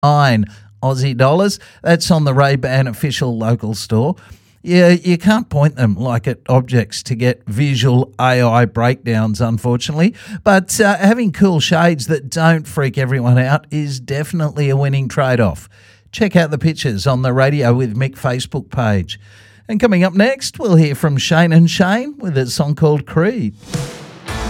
Aussie dollars. That's on the Ray-Ban official local store. Yeah, you can't point them like at objects to get visual AI breakdowns, unfortunately. But having cool shades that don't freak everyone out is definitely a winning trade-off. Check out the pictures on the Radio with Mick Facebook page. And coming up next, we'll hear from Shane and Shane with a song called Creed.